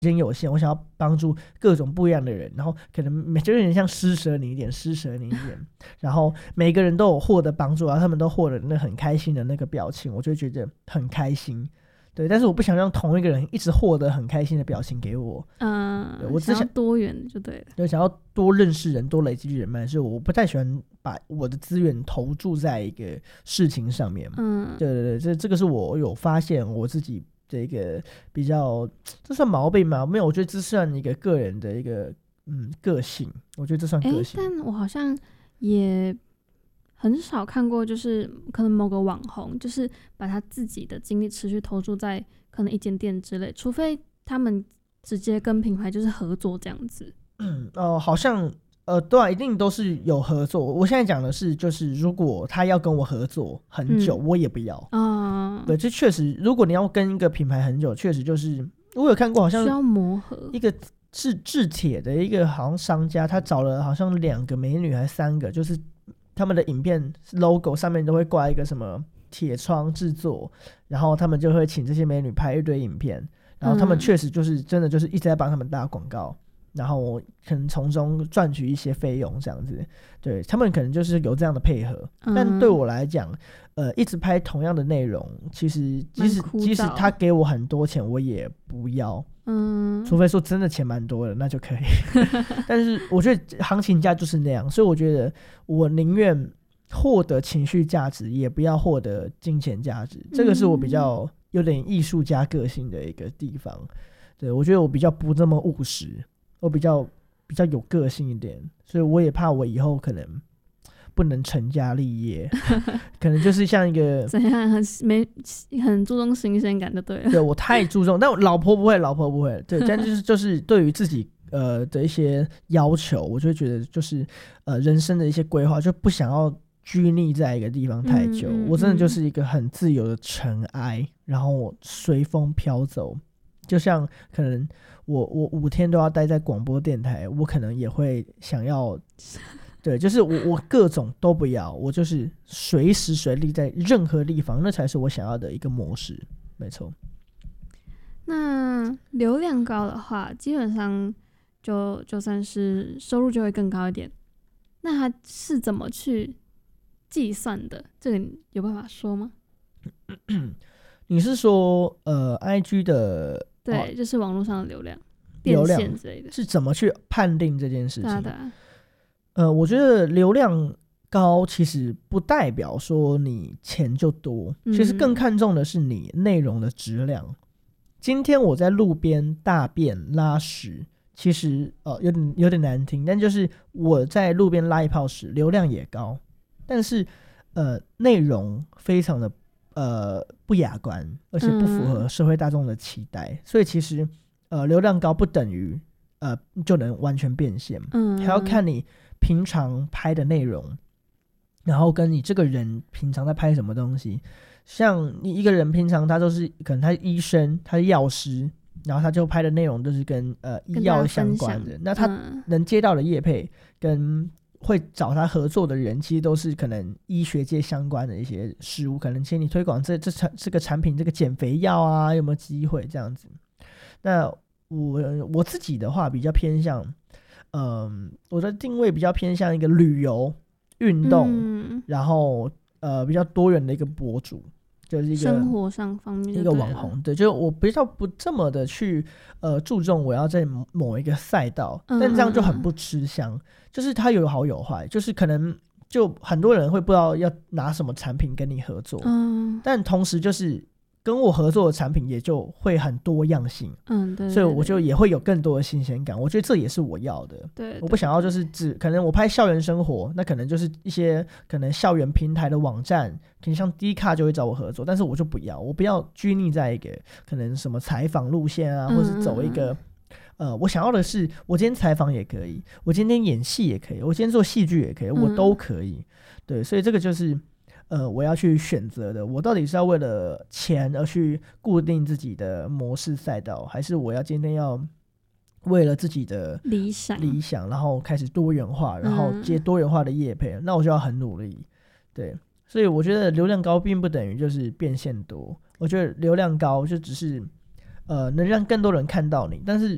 间有限，我想要帮助各种不一样的人，然后可能就有点像施舍你一点，然后每个人都有获得帮助，然后他们都获得那很开心的那个表情，我就觉得很开心。对，但是我不想让同一个人一直获得很开心的表情给我。我只想要多元就对了。 对，想要多认识人，多累积人脉，所以我不太喜欢把我的资源投注在一个事情上面。对，这个是我有发现我自己的一个比较，这算毛病吗？没有，我觉得这算一个个人的一个个性，我觉得这算个性。 但我好像也很少看过，就是可能某个网红就是把他自己的精力持续投注在可能一间店之类，除非他们直接跟品牌就是合作这样子。 好像对啊，一定都是有合作。我现在讲的是，就是如果他要跟我合作很久，我也不要。对，这确实，如果你要跟一个品牌很久，确实就是我有看过，好像需要磨合。 一个是制铁的一个好像商家，他找了好像2个美女还是3个，就是他们的影片 logo 上面都会挂一个什么铁窗制作，然后他们就会请这些美女拍一堆影片，然后他们确实就是真的就是一直在帮他们打广告。然后我可能从中赚取一些费用这样子。对，他们可能就是有这样的配合。但对我来讲一直拍同样的内容，其实即使他给我很多钱我也不要。除非说真的钱蛮多的那就可以。但是我觉得行情价就是那样，所以我觉得我宁愿获得情绪价值也不要获得金钱价值。这个是我比较有点艺术家个性的一个地方。对，我觉得我比较不这么务实，我比较有个性一点，所以我也怕我以后可能不能成家立业。可能就是像一个怎样很注重新鲜感就对了。 对，我太注重，但我老婆不会。对，但就是对于自己的一些要求，我就会觉得就是人生的一些规划，就不想要拘泥在一个地方太久。我真的就是一个很自由的尘埃，然后我随风飘走。就像可能我5天都要待在广播电台，我可能也会想要。对，就是我各种都不要，我就是随时随地在任何地方，那才是我想要的一个模式。没错。 那流量高的话，基本上就算是收入就会更高一点。那它是怎么去计算的？这个有办法说吗？ 你是说IG 的？ 对，就是网络上的流量、变现之类的， 是怎么去判定这件事情？ 对。 我觉得流量高其实不代表说你钱就多，其实更看重的是你内容的质量。今天我在路边大便拉屎，其实有点难听，但就是我在路边拉一泡屎，流量也高，但是内容非常的不雅观，而且不符合社会大众的期待。所以其实流量高不等于就能完全变现，还要看你平常拍的内容，然后跟你这个人平常在拍什么东西。像你一个人平常他都是可能他是医生，他是药师，然后他就拍的内容都是跟医药相关的，那他能接到的业配跟会找他合作的人其实都是可能医学界相关的一些事物，可能请你推广这个产品，这个减肥药啊有没有机会这样子。那我自己的话比较偏向我的定位比较偏向一个旅游运动，然后比较多元的一个博主，就是一个生活上方面一个网红。对，就是我比较不这么的去注重我要在某一个赛道，但这样就很不吃香。就是它有好有坏，就是可能就很多人会不知道要拿什么产品跟你合作，但同时就是跟我合作的产品也就会很多样性， 对， 所以我就也会有更多的新鲜感。我觉得这也是我要的。 对， 我不想要就是可能我拍校园生活，那可能就是一些可能校园平台的网站，可能像 Dcard 就会找我合作，但是我就不要，我不要拘泥在一个可能什么采访路线啊，或是走一个我想要的是，我今天采访也可以，我今天演戏也可以，我今天做戏剧也可以，我都可以。对，所以这个就是我要去选择的。我到底是要为了钱而去固定自己的模式赛道，还是我要今天要为了自己的理想然后开始多元化，然后接多元化的业配，那我就要很努力。对，所以我觉得流量高并不等于就是变现多，我觉得流量高就只是能让更多人看到你，但是